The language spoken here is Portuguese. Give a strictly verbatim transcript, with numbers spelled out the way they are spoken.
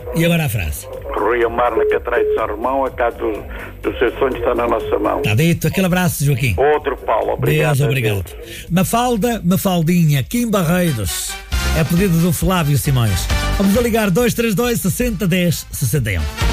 E agora a frase. Rui Amar na Catrai de São Romão, a casa dos, dos seus sonhos está na nossa mão. Está dito. Aquele abraço, Joaquim. Outro, Paulo. Obrigado. Deus, obrigado. Mafalda, Mafaldinha, Kim Barreiros. É pedido do Flávio Simões. Vamos a ligar dois três dois, sessenta, dez, sessenta e um.